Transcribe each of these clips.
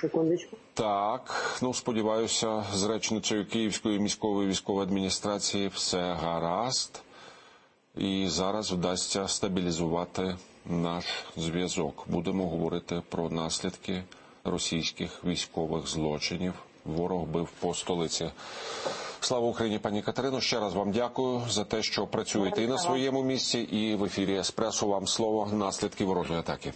Секундочку. Так, сподіваюся, з речницею Київської міської військової адміністрації все гаразд. І зараз вдасться стабілізувати наш зв'язок. Будемо говорити про наслідки російських військових злочинів. Ворог бив по столиці. Слава Україні, пані Катерино. Ще раз вам дякую за те, що працюєте і на своєму місці, і в ефірі «Еспресо». Вам слово. Наслідки ворожої атаки.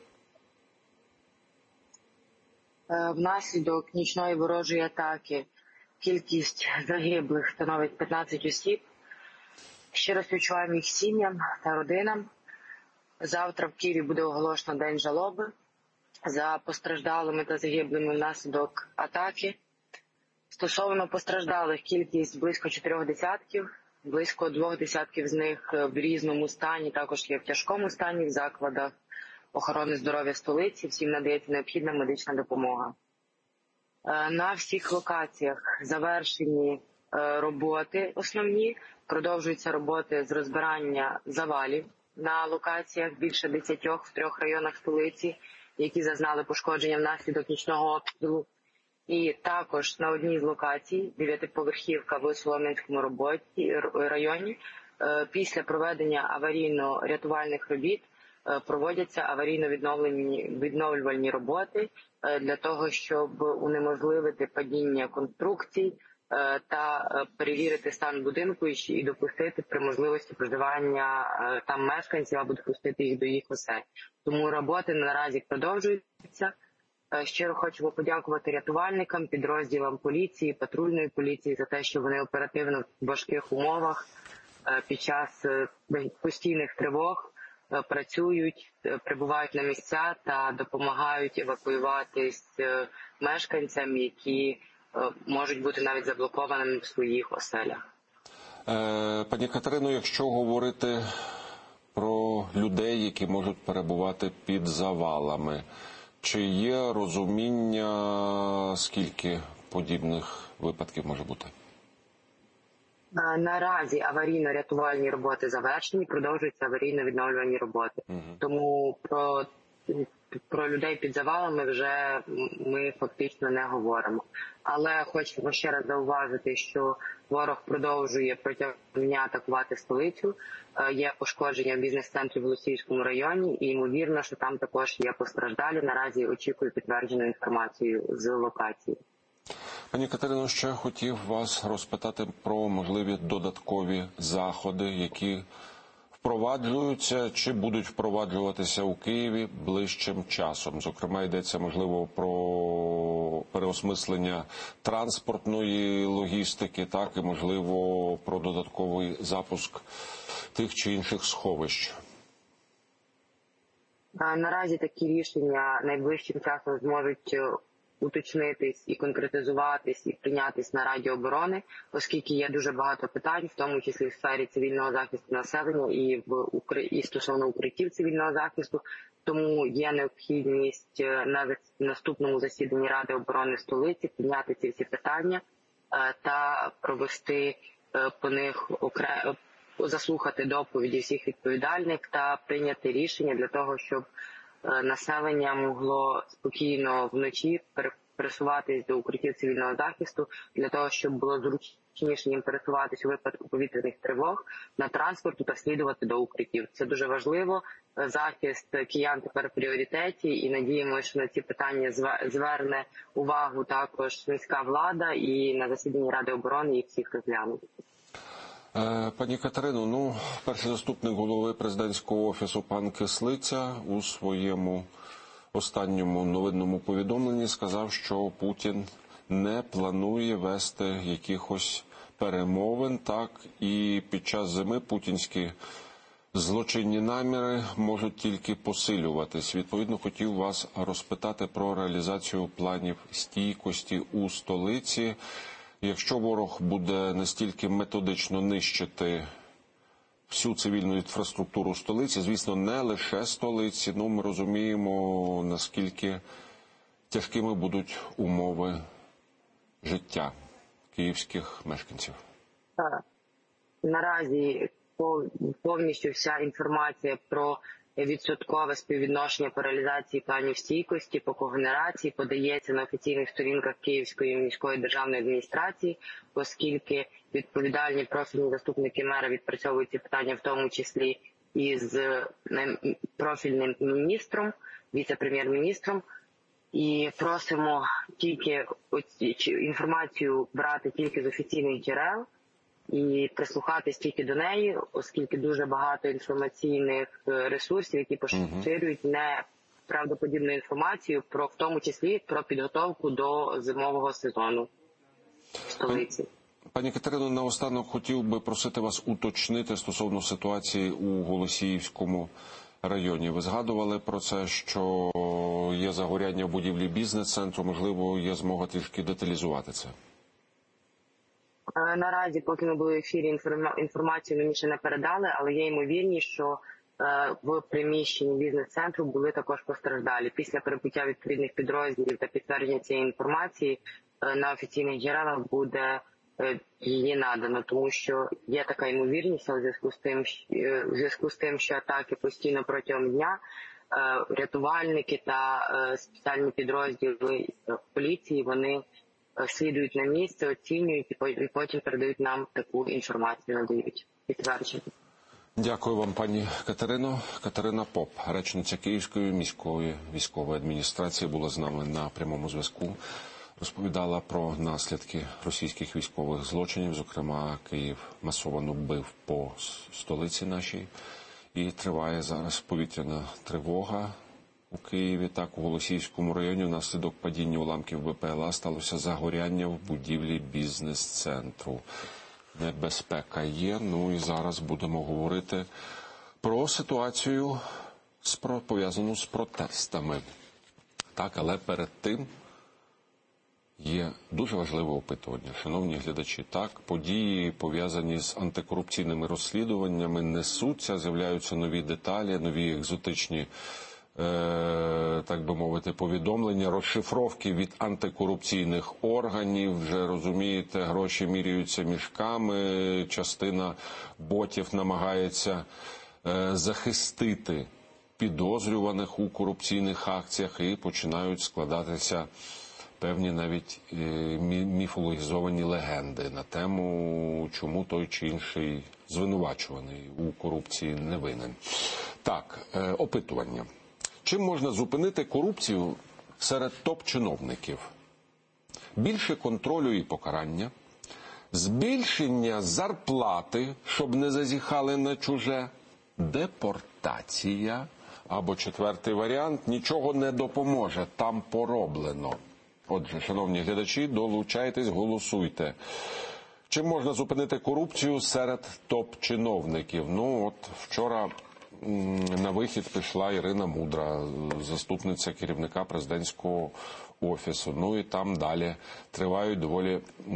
Внаслідок нічної ворожої атаки кількість загиблих становить 15 осіб. Щиро співчуваємо їх сім'ям та родинам. Завтра в Києві буде оголошено День жалоби за постраждалими та загиблими внаслідок атаки. Стосовно постраждалих, кількість близько 4 десятків, близько 2 десятків з них в різному стані, також є в тяжкому стані в закладах охорони здоров'я столиці, всім надається необхідна медична допомога. На всіх локаціях завершені роботи основні, продовжуються роботи з розбирання завалів на локаціях, більше 10 в 3 районах столиці, які зазнали пошкодження внаслідок нічного обстрілу. І також на одній з локацій, 9-поверхівка в Солом'янському районі, після проведення аварійно-рятувальних робіт проводяться аварійно-відновлювальні роботи для того, щоб унеможливити падіння конструкцій та перевірити стан будинку і допустити при можливості проживання там мешканців або допустити їх до їх осель. Тому роботи наразі продовжуються. Щиро хочемо подякувати рятувальникам, підрозділам поліції, патрульної поліції за те, що вони оперативно в важких умовах під час постійних тривог працюють, прибувають на місця та допомагають евакуюватись мешканцям, які можуть бути навіть заблокованими в своїх оселях. Пані Катерино, якщо говорити про людей, які можуть перебувати під завалами, чи є розуміння, скільки подібних випадків може бути? Наразі аварійно-рятувальні роботи завершені, продовжуються аварійно-відновлювальні роботи. Тому про людей під завалами вже ми фактично не говоримо. Але хочемо ще раз зауважити, що ворог продовжує протягом дня атакувати столицю. Є пошкодження в бізнес-центрі в Голосіївському районі і ймовірно, що там також є постраждалі. Наразі очікую підтверджену інформацію з локації. Пані Катерино, ще хотів вас розпитати про можливі додаткові заходи, які впроваджуються чи будуть впроваджуватися у Києві ближчим часом. Зокрема, йдеться, можливо, про переосмислення транспортної логістики, так, і, можливо, про додатковий запуск тих чи інших сховищ. Наразі такі рішення найближчим часом зможуть уточнитись і конкретизуватись, і прийнятись на Раді оборони, оскільки є дуже багато питань, в тому числі в сфері цивільного захисту населення і стосовно укриттів цивільного захисту. Тому є необхідність на наступному засіданні Ради оборони столиці прийняти ці всі питання та провести по них заслухати доповіді всіх відповідальних та прийняти рішення для того, щоб населення могло спокійно вночі пересуватись до укриттів цивільного захисту, для того, щоб було зручніше їм пересуватись у випадку повітряних тривог на транспорту та слідувати до укриттів. Це дуже важливо. Захист киян тепер в пріоритеті, і надіємося, що на ці питання зверне увагу також міська влада, і на засіданні Ради оборони їх всіх розглянуть. Пані Катерино, перший заступник голови президентського офісу пан Кислиця у своєму останньому новинному повідомленні сказав, що Путін не планує вести якихось перемовин, так, і під час зими путінські злочинні наміри можуть тільки посилюватись. Відповідно, хотів вас розпитати про реалізацію планів стійкості у столиці. Якщо ворог буде настільки методично нищити всю цивільну інфраструктуру столиці, звісно, не лише столиці, ми розуміємо, наскільки тяжкими будуть умови життя київських мешканців. Наразі повністю вся інформація про відсоткове співвідношення по реалізації планів стійкості, по когенерації подається на офіційних сторінках Київської міської державної адміністрації, оскільки відповідальні профільні заступники мера відпрацьовують ці питання, в тому числі із профільним міністром, віце-прем'єр-міністром. І просимо тільки інформацію брати тільки з офіційних джерел і прислухатись тільки до неї, оскільки дуже багато інформаційних ресурсів, які поширюють неправдоподібну інформацію, в тому числі про підготовку до зимового сезону в столиці. Пані Катерино, наостанок хотів би просити вас уточнити стосовно ситуації у Голосіївському районі. Ви згадували про це, що є загоряння в будівлі бізнес-центру. Можливо, є змога трішки деталізувати це? Наразі, поки ми були в ефірі, інформацію мені ще не передали, але є ймовірність, що в приміщенні бізнес-центру були також постраждалі. Після прибуття відповідних підрозділів та підтвердження цієї інформації на офіційних джерелах буде її надано, тому що є така ймовірність, у зв'язку з тим, що атаки постійно протягом дня, рятувальники та спеціальні підрозділи поліції, вони слідують на місце, оцінюють і потім передають нам таку інформацію, надають підтвердження. Дякую вам, пані Катерино. Катерина Поп, речниця Київської міської військової адміністрації, була з нами на прямому зв'язку. Розповідала про наслідки російських військових злочинів, зокрема Київ масово бив по столиці нашій, і триває зараз повітряна тривога у Києві. Так, у Голосіївському районі внаслідок падіння уламків БПЛА сталося загоряння в будівлі бізнес-центру. Небезпека є, ну і зараз будемо говорити про ситуацію, пов'язану з протестами. Так, але перед тим є дуже важливе опитування. Шановні глядачі, так, події, пов'язані з антикорупційними розслідуваннями, несуться, з'являються нові деталі, нові екзотичні, так би мовити, повідомлення, розшифровки від антикорупційних органів. Вже, розумієте, гроші міряються мішками, частина ботів намагається захистити підозрюваних у корупційних акціях, і починають складатися певні навіть міфологізовані легенди на тему, чому той чи інший звинувачуваний у корупції не винен. Так, опитування. Чим можна зупинити корупцію серед топ-чиновників? Більше контролю і покарання, збільшення зарплати, щоб не зазіхали на чуже, депортація, або четвертий варіант – нічого не допоможе, там пороблено. Отже, шановні глядачі, долучайтесь, голосуйте. Чим можна зупинити корупцію серед топ-чиновників? Ну, от вчора на вихід пішла Ірина Мудра, заступниця керівника президентського офісу. Ну і там далі тривають доволі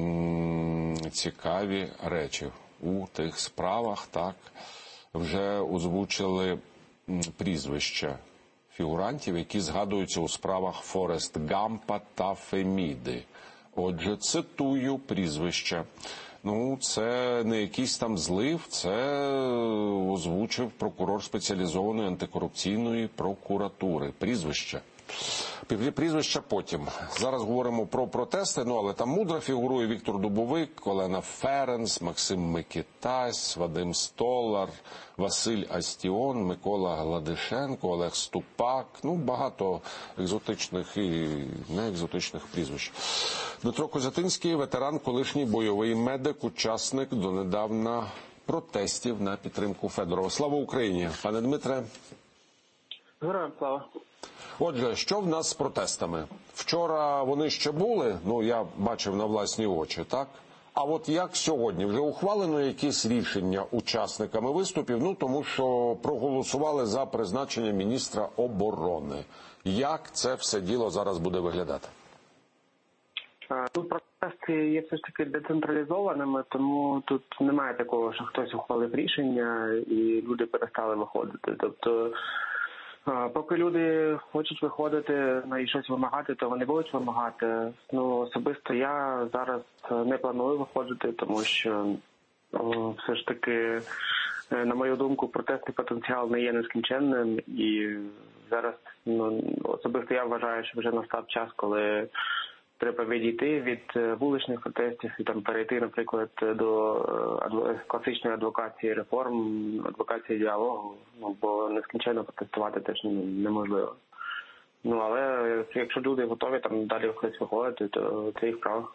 цікаві речі. У тих справах, так, вже озвучили прізвища фігурантів, які згадуються у справах Форест Гампа та Феміди. Отже, цитую прізвища. Ну, це не якийсь там злив, це озвучив прокурор спеціалізованої антикорупційної прокуратури. Прізвища. Прізвища потім. Зараз говоримо про протести, ну, але там Мудра фігурує, Віктор Дубовик, Олена Ференц, Максим Микитась, Вадим Столар, Василь Астіон, Микола Гладишенко, Олег Ступак, ну, багато екзотичних і неекзотичних прізвищ. Дмитро Козятинський, ветеран, колишній бойовий медик, учасник донедавна протестів на підтримку Федорова. Слава Україні! Пане Дмитре. Героям слава! Отже, що в нас з протестами? Вчора вони ще були, ну я бачив на власні очі, так? А от як сьогодні? Вже ухвалено якісь рішення учасниками виступів, ну тому що проголосували за призначення міністра оборони. Як це все діло зараз буде виглядати? Тут протести є все ж таки децентралізованими, тому тут немає такого, що хтось ухвалив рішення і люди перестали виходити. Тобто, поки люди хочуть виходити і щось вимагати, то вони будуть вимагати. Ну, особисто я зараз не планую виходити, тому що все ж таки на мою думку, протестний потенціал не є нескінченним, і зараз особисто я вважаю, що вже настав час, коли треба відійти від вуличних протестів і там перейти, наприклад, до класичної адвокації реформ, адвокації діалогу, бо нескінченно протестувати теж неможливо. Але якщо люди готові там далі хтось виходити, то це їх право.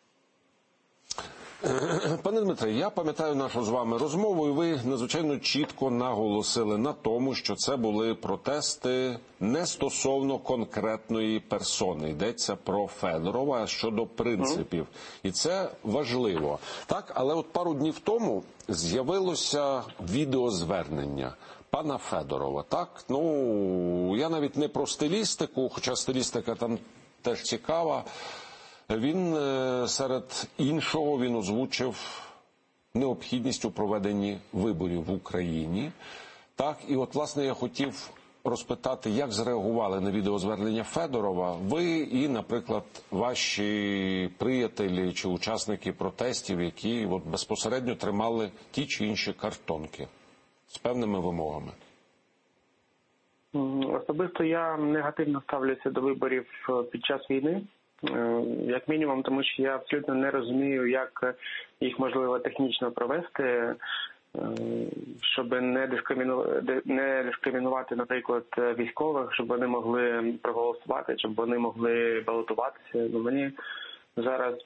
Пане Дмитре, я пам'ятаю нашу з вами розмову, і ви надзвичайно чітко наголосили на тому, що це були протести не стосовно конкретної персони. Йдеться про Федорова, а щодо принципів. І це важливо. Так, але от пару днів тому з'явилося відеозвернення пана Федорова. Так, я навіть не про стилістику, хоча стилістика там теж цікава. Він, серед іншого, він озвучив необхідність у проведенні виборів в Україні. Так, і от, власне, я хотів розпитати, як зреагували на відеозвернення Федорова ви і, наприклад, ваші приятелі чи учасники протестів, які от безпосередньо тримали ті чи інші картонки з певними вимогами. Особисто я негативно ставлюся до виборів під час війни. Як мінімум, тому що я абсолютно не розумію, як їх можливо технічно провести, щоб не дискримінувати, наприклад, військових, щоб вони могли проголосувати, щоб вони могли балотуватися. Мені зараз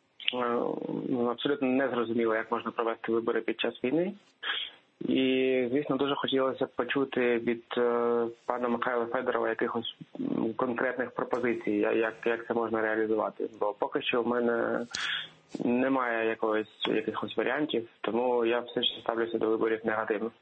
абсолютно не зрозуміло, як можна провести вибори під час війни. І, звісно, дуже хотілося б почути від пана Михайла Федорова якихось конкретних пропозицій, як це можна реалізувати. Бо поки що в мене немає якихось варіантів, тому я все ще ставлюся до виборів негативно.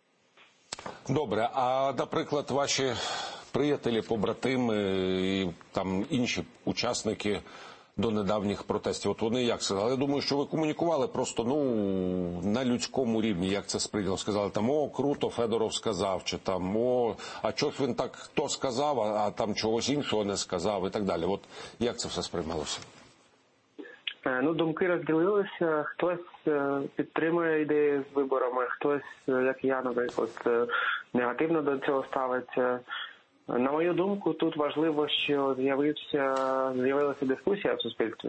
Добре, а, наприклад, ваші приятелі, побратими і там інші учасники до недавніх протестів, от вони як сказали? Я думаю, що ви комунікували просто, на людському рівні, як це сприйняли. Сказали там, круто, Федоров сказав, чи там, а чого ж він так, то сказав, а там чогось іншого не сказав і так далі. От як це все сприймалося? Думки розділилися. Хтось підтримує ідеї з виборами, хтось, як я, наприклад, негативно до цього ставиться. На мою думку, тут важливо, що з'явилася дискусія в суспільстві.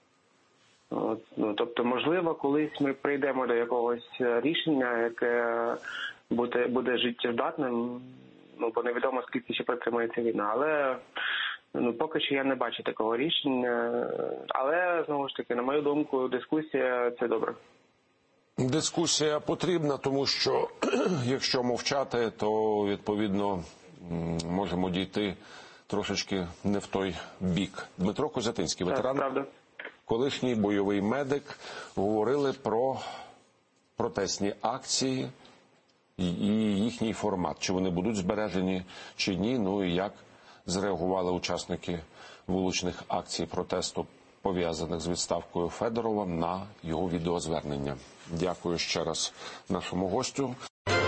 Тобто, можливо, колись ми прийдемо до якогось рішення, яке буде життєздатним, бо невідомо, скільки ще протримається війна. Але поки що я не бачу такого рішення. Але, знову ж таки, на мою думку, дискусія – це добре. Дискусія потрібна, тому що якщо мовчати, то, відповідно, можемо дійти трошечки не в той бік. Дмитро Козятинський, ветеран, колишній бойовий медик, говорили про протестні акції і їхній формат. Чи вони будуть збережені, чи ні, і як зреагували учасники вуличних акцій протесту, пов'язаних з відставкою Федорова, на його відеозвернення. Дякую ще раз нашому гостю.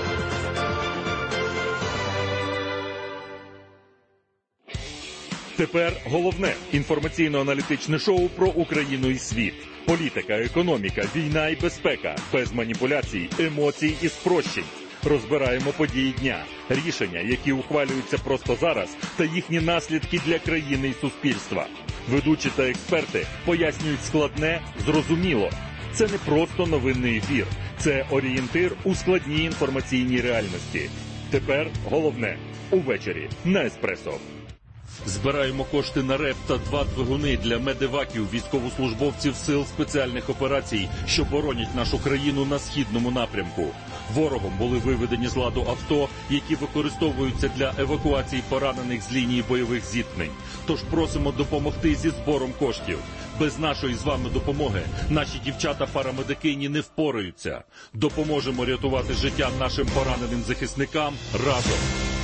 Тепер головне інформаційно-аналітичне шоу про Україну і світ. Політика, економіка, війна і безпека. Без маніпуляцій, емоцій і спрощень. Розбираємо події дня, рішення, які ухвалюються просто зараз, та їхні наслідки для країни і суспільства. Ведучі та експерти пояснюють складне, зрозуміло. Це не просто новинний ефір. Це орієнтир у складній інформаційній реальності. Тепер головне – увечері на Еспресо. Збираємо кошти на РЕП та 2 двигуни для медеваків військовослужбовців Сил спеціальних операцій, що боронять нашу країну на східному напрямку. Ворогом були виведені з ладу авто, які використовуються для евакуації поранених з лінії бойових зіткнень. Тож просимо допомогти зі збором коштів. Без нашої з вами допомоги наші дівчата-парамедикині не впораються. Допоможемо рятувати життя нашим пораненим захисникам разом.